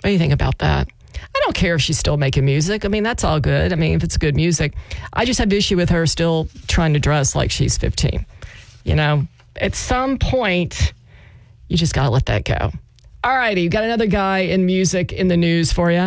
What do you think about that? I don't care if she's still making music. I mean, that's all good. I mean, if it's good music. I just have issue with her still trying to dress like she's 15. You know, at some point, you just got to let that go. All righty, you got another guy in music in the news for you.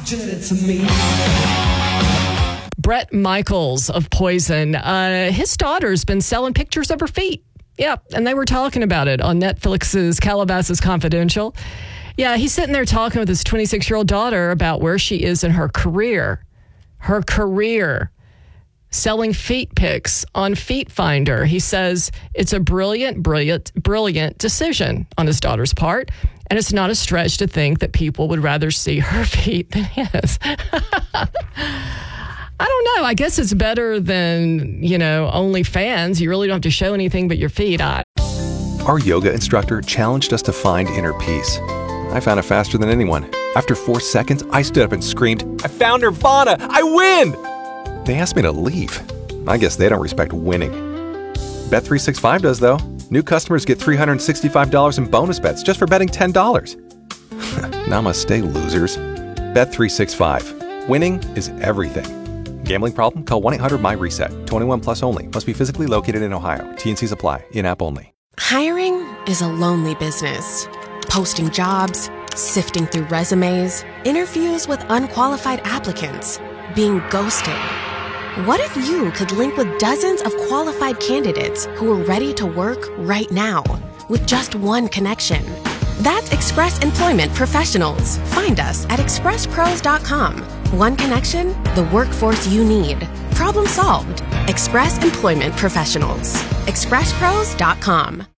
Bret Michaels of Poison. His daughter's been selling pictures of her feet. Yeah, and they were talking about it on Netflix's Calabasas Confidential. Yeah, he's sitting there talking with his 26-year-old daughter about where she is in her career. Her career. Selling feet pics on Feet Finder. He says it's a brilliant decision on his daughter's part. And it's not a stretch to think that people would rather see her feet than his. I don't know. I guess it's better than, OnlyFans. You really don't have to show anything but your feet. Our yoga instructor challenged us to find inner peace. I found it faster than anyone. After 4 seconds, I stood up and screamed, "I found Nirvana! I win!" They asked me to leave. I guess they don't respect winning. Bet365 does, though. New customers get $365 in bonus bets just for betting $10. Namaste, losers. Bet365. Winning is everything. Gambling problem? Call 1-800-MY-RESET. 21 plus only. Must be physically located in Ohio. T&Cs apply. In-app only. Hiring is a lonely business. Posting jobs, sifting through resumes, interviews with unqualified applicants, being ghosted. What if you could link with dozens of qualified candidates who are ready to work right now with just one connection? That's Express Employment Professionals. Find us at expresspros.com. One connection, the workforce you need. Problem solved. Express Employment Professionals. expresspros.com.